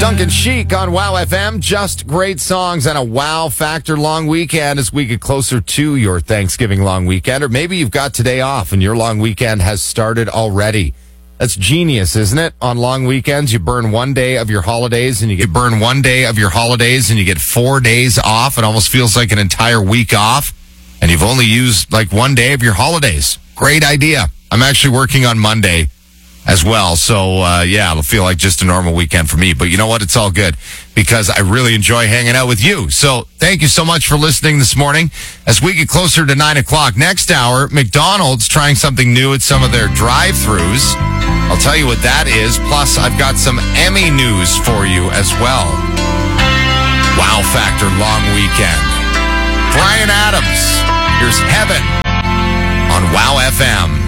Duncan Sheik on Wow FM. Just great songs and a wow factor long weekend as we get closer to your Thanksgiving long weekend. Or maybe you've got today off and your long weekend has started already. That's genius, isn't it? On long weekends, you burn 1 day of your holidays and you get 4 days off. It almost feels like an entire week off. And you've only used like 1 day of your holidays. Great idea. I'm actually working on Monday as well. So, it'll feel like just a normal weekend for me. But you know what? It's all good because I really enjoy hanging out with you. So thank you so much for listening this morning. As we get closer to 9 o'clock next hour, McDonald's trying something new at some of their drive-thrus. I'll tell you what that is. Plus, I've got some Emmy news for you as well. Wow Factor long weekend. Bryan Adams, here's Heaven on Wow FM.